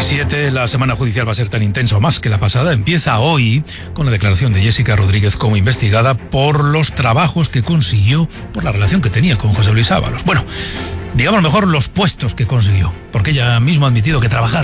6:07, la semana judicial va a ser tan intensa o más que la pasada. Empieza hoy con la declaración de Jessica Rodríguez como investigada por los trabajos que consiguió, por la relación que tenía con José Luis Ábalos. Bueno, digamos mejor los puestos que consiguió, porque ella misma ha admitido que trabajar,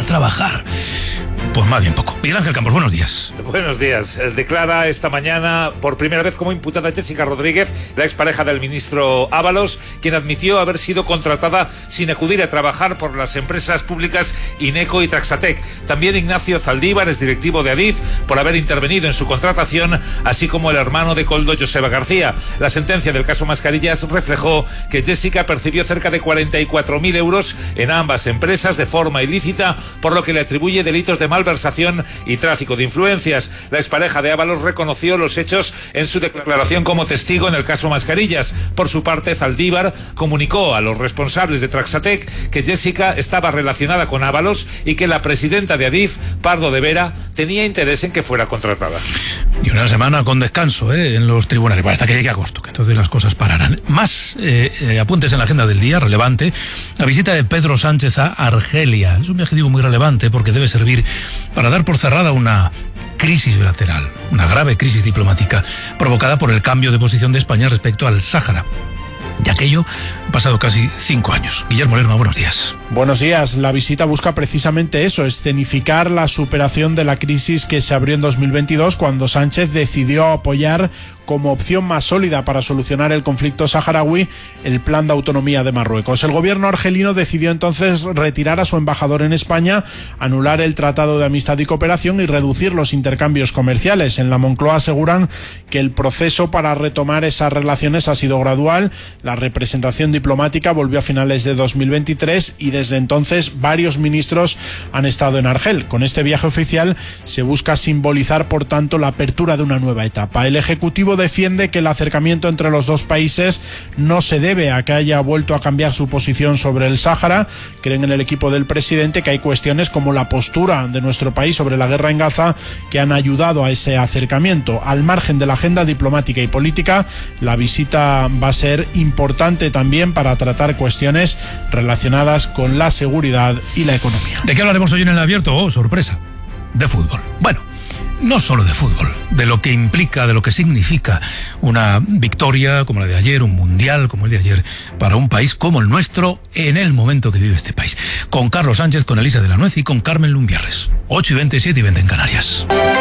pues más bien poco. Miguel Ángel Campos, buenos días. Buenos días. Declara esta mañana por primera vez como imputada Jessica Rodríguez, la expareja del ministro Ábalos, quien admitió haber sido contratada sin acudir a trabajar por las empresas públicas Ineco y Traxatec. También Ignacio Zaldívar es directivo de Adif por haber intervenido en su contratación, así como el hermano de Koldo, Joseba García. La sentencia del caso Mascarillas reflejó que Jessica percibió cerca de 44.000 euros en ambas empresas de forma ilícita, por lo que le atribuye delitos de malversación y tráfico de influencias. La expareja de Ábalos reconoció los hechos en su declaración como testigo en el caso Mascarillas. Por su parte, Zaldívar comunicó a los responsables de Traxatec que Jessica estaba relacionada con Ábalos y que la presidenta de Adif, Pardo de Vera, tenía interés en que fuera contratada. Y una semana con descanso en los tribunales, hasta que llegue agosto, que entonces las cosas pararán. Más apuntes en la agenda del día, relevante, la visita de Pedro Sánchez a Argelia. Es un viaje, digo, muy relevante porque debe servir para dar por cerrada una crisis bilateral, una grave crisis diplomática provocada por el cambio de posición de España respecto al Sáhara. De aquello han pasado casi 5 años. Guillermo Lerma, buenos días. Buenos días. La visita busca precisamente eso, escenificar la superación de la crisis que se abrió en 2022 cuando Sánchez decidió apoyar como opción más sólida para solucionar el conflicto saharaui el plan de autonomía de Marruecos. El gobierno argelino decidió entonces retirar a su embajador en España, anular el Tratado de Amistad y Cooperación y reducir los intercambios comerciales. En la Moncloa aseguran que el proceso para retomar esas relaciones ha sido gradual. La representación diplomática volvió a finales de 2023 y desde entonces varios ministros han estado en Argel. Con este viaje oficial se busca simbolizar, por tanto, la apertura de una nueva etapa. El Ejecutivo defiende que el acercamiento entre los dos países no se debe a que haya vuelto a cambiar su posición sobre el Sáhara. Creen en el equipo del presidente que hay cuestiones como la postura de nuestro país sobre la guerra en Gaza que han ayudado a ese acercamiento. Al margen de la agenda diplomática y política, la visita va a ser importante también para tratar cuestiones relacionadas con la seguridad y la economía. ¿De qué hablaremos hoy en El Abierto? Oh, sorpresa, de fútbol. Bueno, no solo de fútbol, de lo que implica, de lo que significa una victoria como la de ayer, un mundial como el de ayer, para un país como el nuestro en el momento que vive este país. Con Carlos Sánchez, con Elisa de la Nuez y con Carmen Lumbierres. 8:20, 7:20 en Canarias.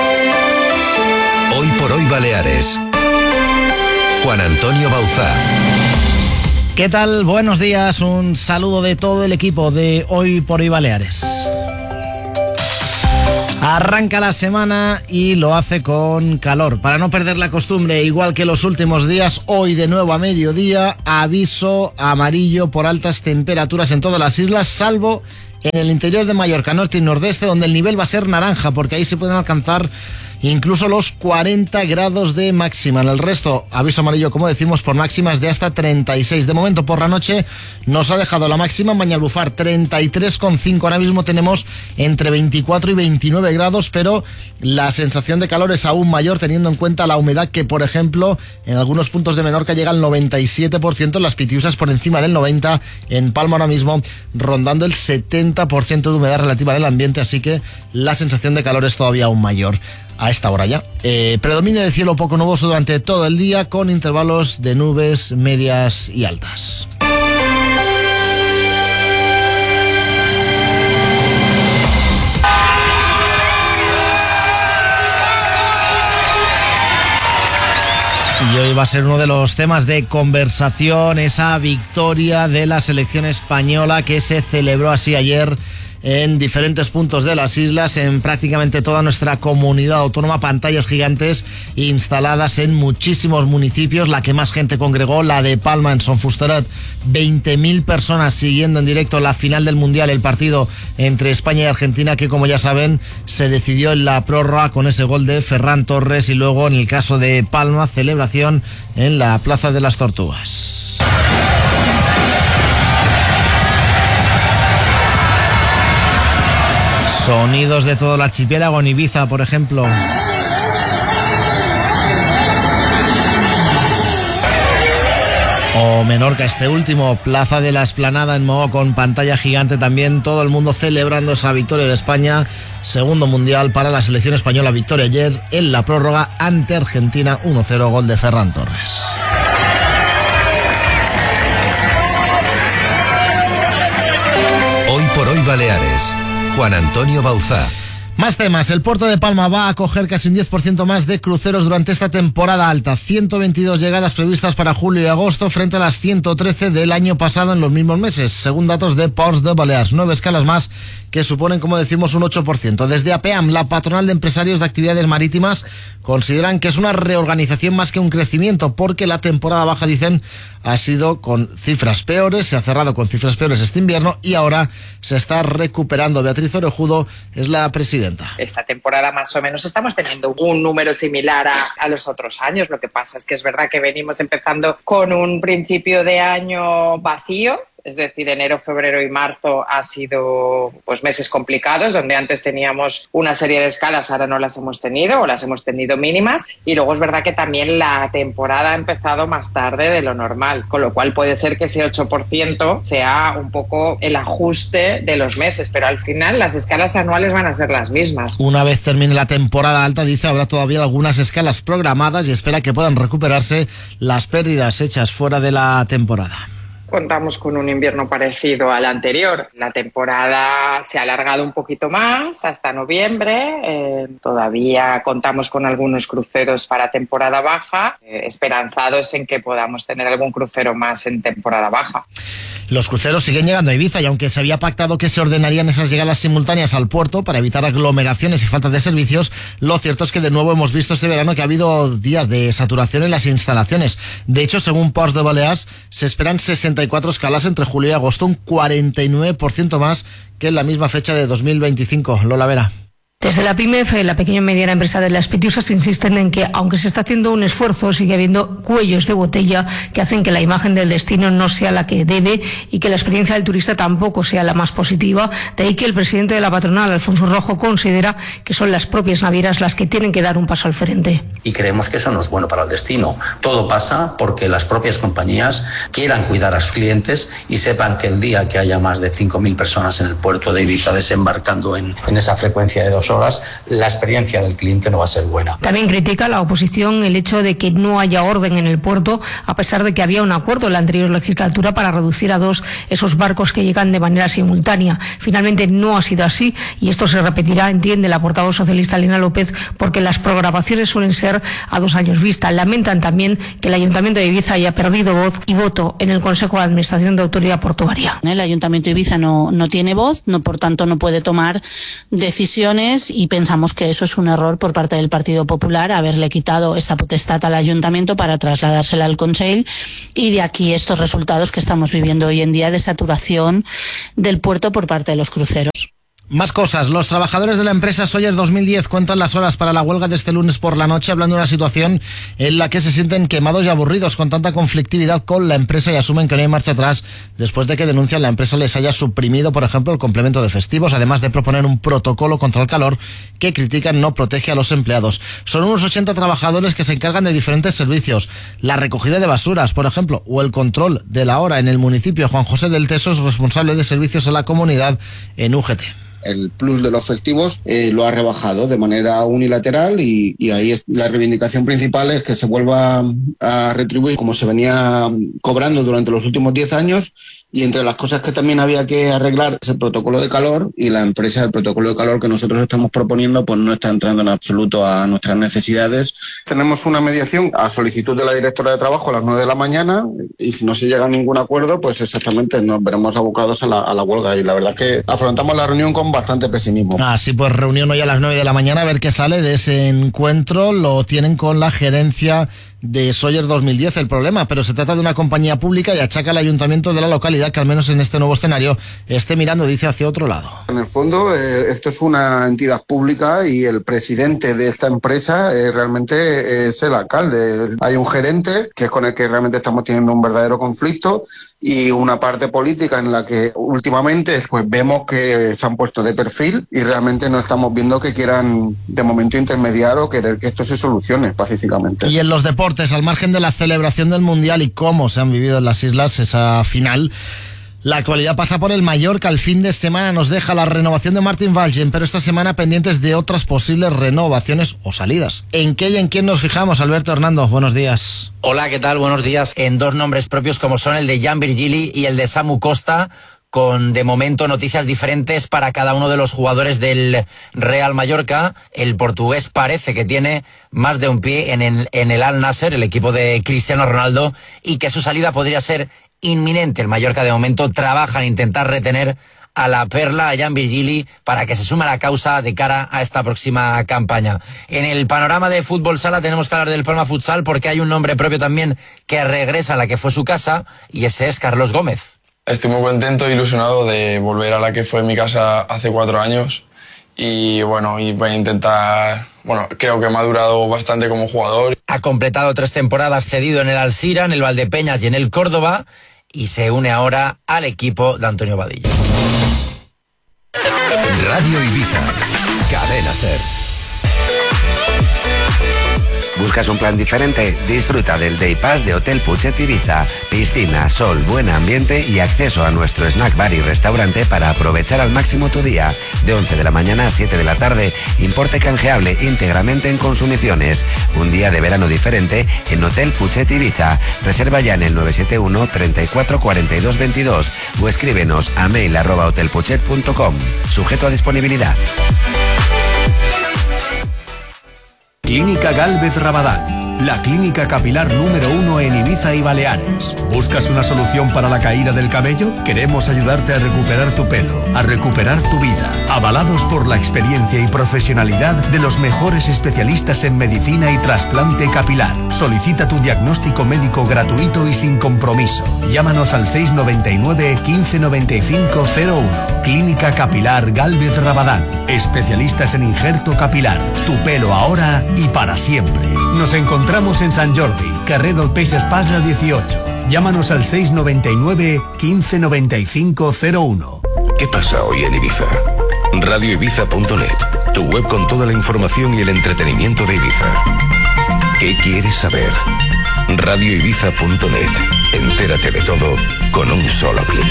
Hoy por hoy Baleares. Juan Antonio Bauzá. ¿Qué tal? Buenos días, un saludo de todo el equipo de Hoy por Hoy Baleares. Arranca la semana y lo hace con calor. Para no perder la costumbre, igual que los últimos días, hoy de nuevo a mediodía, aviso amarillo por altas temperaturas en todas las islas, salvo en el interior de Mallorca, norte y nordeste, donde el nivel va a ser naranja, porque ahí se pueden alcanzar incluso los 40 grados de máxima. En el resto, aviso amarillo, como decimos, por máximas de hasta 36. De momento, por la noche, nos ha dejado la máxima en Banyalbufar 33,5. Ahora mismo tenemos entre 24 y 29 grados, pero la sensación de calor es aún mayor teniendo en cuenta la humedad que, por ejemplo, en algunos puntos de Menorca llega al 97%, en las Pitiusas por encima del 90%, en Palma ahora mismo rondando el 70% de humedad relativa en el ambiente, así que la sensación de calor es todavía aún mayor a esta hora ya. Predomina el cielo poco nuboso durante todo el día, con intervalos de nubes medias y altas. Y hoy va a ser uno de los temas de conversación, esa victoria de la selección española que se celebró así ayer en diferentes puntos de las islas, en prácticamente toda nuestra comunidad autónoma, pantallas gigantes instaladas en muchísimos municipios. La que más gente congregó, la de Palma, en Son Fusterat, 20.000 personas siguiendo en directo la final del Mundial, el partido entre España y Argentina, que como ya saben se decidió en la prórroga con ese gol de Ferran Torres, y luego en el caso de Palma, celebración en la Plaza de las Tortugas. Sonidos de todo el archipiélago, en Ibiza, por ejemplo. O Menorca, este último, Plaza de la Explanada en Moó, con pantalla gigante también, todo el mundo celebrando esa victoria de España, segundo mundial para la selección española, victoria ayer en la prórroga ante Argentina, 1-0, gol de Ferran Torres. Hoy por hoy Baleares, Juan Antonio Bauzá. Más temas. El puerto de Palma va a acoger casi un 10% más de cruceros durante esta temporada alta. 122 llegadas previstas para julio y agosto frente a las 113 del año pasado en los mismos meses, según datos de Ports de Balears. 9 escalas más que suponen, como decimos, un 8%. Desde APEAM, la patronal de empresarios de actividades marítimas, consideran que es una reorganización más que un crecimiento, porque la temporada baja, dicen, ha sido con cifras peores, se ha cerrado con cifras peores este invierno y ahora se está recuperando. Beatriz Orejudo es la presidenta. Esta temporada más o menos estamos teniendo un número similar a los otros años. Lo que pasa es que es verdad que venimos empezando con un principio de año vacío. Es decir, enero, febrero y marzo ha sido pues meses complicados, donde antes teníamos una serie de escalas, ahora no las hemos tenido o las hemos tenido mínimas. Y luego es verdad que también la temporada ha empezado más tarde de lo normal, con lo cual puede ser que ese 8% sea un poco el ajuste de los meses, pero al final las escalas anuales van a ser las mismas. Una vez termine la temporada alta, dice, habrá todavía algunas escalas programadas y espera que puedan recuperarse las pérdidas hechas fuera de la temporada. Contamos con un invierno parecido al anterior. La temporada se ha alargado un poquito más hasta noviembre. Todavía contamos con algunos cruceros para temporada baja, esperanzados en que podamos tener algún crucero más en temporada baja. Los cruceros siguen llegando a Ibiza y aunque se había pactado que se ordenarían esas llegadas simultáneas al puerto para evitar aglomeraciones y falta de servicios, lo cierto es que de nuevo hemos visto este verano que ha habido días de saturación en las instalaciones. De hecho, según Ports de Balears, se esperan 64 escalas entre julio y agosto, un 49% más que en la misma fecha de 2025. Lola Vera. Desde la PYME, la pequeña y mediana empresa de Las Pitiusas, insisten en que, aunque se está haciendo un esfuerzo, sigue habiendo cuellos de botella que hacen que la imagen del destino no sea la que debe y que la experiencia del turista tampoco sea la más positiva. De ahí que el presidente de la patronal, Alfonso Rojo, considera que son las propias navieras las que tienen que dar un paso al frente. Y creemos que eso no es bueno para el destino. Todo pasa porque las propias compañías quieran cuidar a sus clientes y sepan que el día que haya más de 5.000 personas en el puerto de Ibiza desembarcando en esa frecuencia de 2 horas, la experiencia del cliente no va a ser buena. También critica la oposición el hecho de que no haya orden en el puerto, a pesar de que había un acuerdo en la anterior legislatura para reducir a 2 esos barcos que llegan de manera simultánea. Finalmente no ha sido así y esto se repetirá, entiende la portavoz socialista Elena López, porque las programaciones suelen ser a 2 años vista. Lamentan también que el Ayuntamiento de Ibiza haya perdido voz y voto en el Consejo de Administración de Autoridad Portuaria. El Ayuntamiento de Ibiza no tiene voz, por tanto no puede tomar decisiones y pensamos que eso es un error por parte del Partido Popular, haberle quitado esta potestad al Ayuntamiento para trasladársela al Consell, y de aquí estos resultados que estamos viviendo hoy en día de saturación del puerto por parte de los cruceros. Más cosas. Los trabajadores de la empresa Sawyer 2010 cuentan las horas para la huelga de este lunes por la noche, hablando de una situación en la que se sienten quemados y aburridos con tanta conflictividad con la empresa y asumen que no hay marcha atrás después de que denuncian la empresa les haya suprimido, por ejemplo, el complemento de festivos, además de proponer un protocolo contra el calor que critican no protege a los empleados. Son unos 80 trabajadores que se encargan de diferentes servicios, la recogida de basuras, por ejemplo, o el control de la hora en el municipio. Juan José del Teso es responsable de servicios a la comunidad en UGT. El plus de los festivos lo ha rebajado de manera unilateral y ahí la reivindicación principal es que se vuelva a retribuir como se venía cobrando durante los últimos 10 años. Y entre las cosas que también había que arreglar es el protocolo de calor, y la empresa del protocolo de calor que nosotros estamos proponiendo pues no está entrando en absoluto a nuestras necesidades. Tenemos una mediación a solicitud de la directora de trabajo a las 9 de la mañana y si no se llega a ningún acuerdo pues exactamente nos veremos abocados a la huelga, y la verdad es que afrontamos la reunión con bastante pesimismo. Así pues, reunión hoy a las 9 de la mañana, a ver qué sale de ese encuentro. Lo tienen con la gerencia de Sawyer 2010 el problema, pero se trata de una compañía pública y achaca al ayuntamiento de la localidad que al menos en este nuevo escenario esté mirando, dice, hacia otro lado. En el fondo, esto es una entidad pública y el presidente de esta empresa realmente es el alcalde. Hay un gerente que es con el que realmente estamos teniendo un verdadero conflicto y una parte política en la que últimamente pues vemos que se han puesto de perfil y realmente no estamos viendo que quieran de momento intermediar o querer que esto se solucione pacíficamente. Y en los deportes, al margen de la celebración del Mundial y cómo se han vivido en las islas esa final, la actualidad pasa por el Mallorca. El fin de semana nos deja la renovación de Martin Valgen, pero esta semana pendientes de otras posibles renovaciones o salidas. ¿En qué y en quién nos fijamos, Alberto Hernando? Buenos días. Hola, ¿qué tal? Buenos días. En dos nombres propios como son el de Jan Virgili y el de Samu Costa, con de momento noticias diferentes para cada uno de los jugadores del Real Mallorca. El portugués parece que tiene más de un pie en el Al Nassr, el equipo de Cristiano Ronaldo, y que su salida podría ser inminente. El Mallorca de momento trabaja en intentar retener a la perla, a Jan Virgili, para que se sume a la causa de cara a esta próxima campaña. En el panorama de fútbol sala tenemos que hablar del Palma Futsal porque hay un nombre propio también que regresa a la que fue su casa y ese es Carlos Gómez. Estoy muy contento e ilusionado de volver a la que fue mi casa hace 4 años y bueno, y voy a intentar, creo que he madurado bastante como jugador. Ha completado 3 temporadas cedido en el Alcira, en el Valdepeñas y en el Córdoba y se une ahora al equipo de Antonio Badillo. Radio Ibiza, Cadena SER. ¿Buscas un plan diferente? Disfruta del Day Pass de Hotel Puchet Ibiza. Piscina, sol, buen ambiente y acceso a nuestro snack bar y restaurante para aprovechar al máximo tu día. De 11 de la mañana a 7 de la tarde, importe canjeable íntegramente en consumiciones. Un día de verano diferente en Hotel Puchet Ibiza. Reserva ya en el 971 34 42 22 o escríbenos a mail@hotelpuchet.com. Sujeto a disponibilidad. Clínica Gálvez Rabadán, la clínica capilar número 1 en Ibiza y Baleares. ¿Buscas una solución para la caída del cabello? Queremos ayudarte a recuperar tu pelo, a recuperar tu vida. Avalados por la experiencia y profesionalidad de los mejores especialistas en medicina y trasplante capilar. Solicita tu diagnóstico médico gratuito y sin compromiso. Llámanos al 699 15 95 01. Clínica Capilar Gálvez Rabadán. Especialistas en injerto capilar. Tu pelo ahora y para siempre. Nos encontramos en Sant Jordi, carrer del Peix Espasa 18. Llámanos al 699 15 95 01. ¿Qué pasa hoy en Ibiza? RadioIbiza.net, tu web con toda la información y el entretenimiento de Ibiza. ¿Qué quieres saber? RadioIbiza.net. Entérate de todo con un solo clic.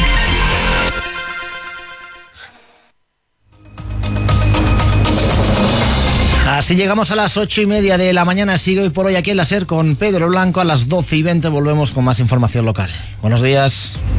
Así llegamos a las 8:30 de la mañana. Sigue hoy por hoy aquí en la SER con Pedro Blanco. A las 12:20 volvemos con más información local. Buenos días.